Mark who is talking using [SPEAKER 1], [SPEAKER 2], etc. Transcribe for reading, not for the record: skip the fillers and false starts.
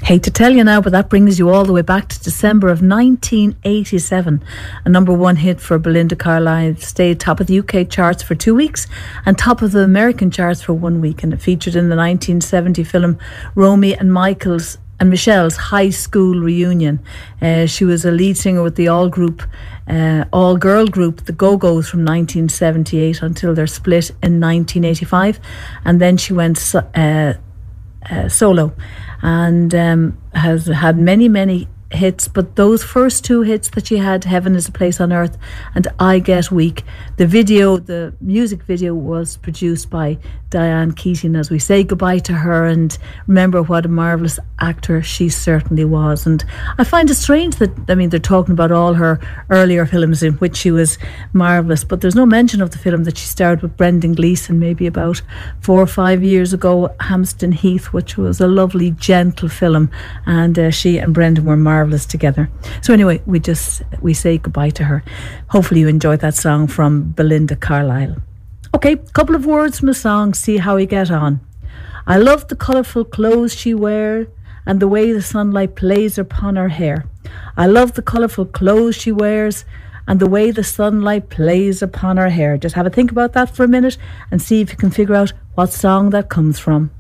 [SPEAKER 1] Hate to tell you now, but that brings you all the way back to December of 1987. A number one hit for Belinda Carlisle. Stayed top of the UK charts for 2 weeks and top of the American charts for 1 week. And it featured in the 1970 film Romy and Michelle's High School Reunion. She was a lead singer with the all-girl group, the Go-Go's, from 1978 until their split in 1985. And then she went solo and has had many hits, but those first two hits that she had, Heaven is a Place on Earth and I Get Weak, the music video was produced by Diane Keating as we say goodbye to her and remember what a marvellous actor she certainly was. And I find it strange that, they're talking about all her earlier films in which she was marvellous, but there's no mention of the film that she starred with Brendan Gleeson maybe about 4 or 5 years ago, Hampstead Heath, which was a lovely, gentle film, and she and Brendan were marvellous together. So anyway, we say goodbye to her. Hopefully you enjoyed that song from Belinda Carlisle. Okay, couple of words from the song, see how we get on. I love the colourful clothes she wears and the way the sunlight plays upon her hair. I love the colourful clothes she wears and the way the sunlight plays upon her hair. Just have a think about that for a minute and see if you can figure out what song that comes from.